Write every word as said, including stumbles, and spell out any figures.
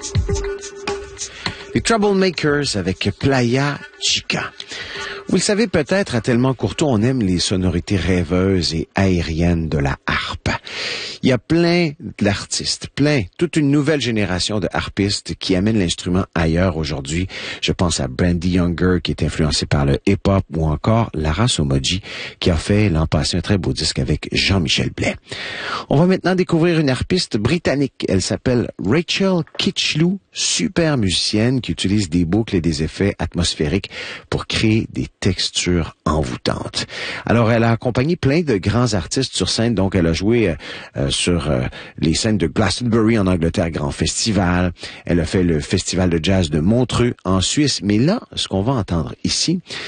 Les Troublemakers avec Playa Chica. Vous le savez peut-être, à Tellement Courtois, on aime les sonorités rêveuses et aériennes de la harpe. Il y a plein d'artistes, plein, toute une nouvelle génération de harpistes qui amènent l'instrument ailleurs aujourd'hui. Je pense à Brandy Younger, qui est influencé par le hip-hop, ou encore Lara Somoji, qui a fait l'an passé un très beau disque avec Jean-Michel Blais. On va maintenant découvrir une harpiste britannique. Elle s'appelle Rachel Kitchlou, super musicienne qui utilise des boucles et des effets atmosphériques pour créer des textures envoûtantes. Alors, elle a accompagné plein de grands artistes sur scène, donc elle a joué euh, sur euh, les scènes de Glastonbury en Angleterre, grand festival. Elle a fait le festival de jazz de Montreux en Suisse. Mais là, ce qu'on va entendre ici,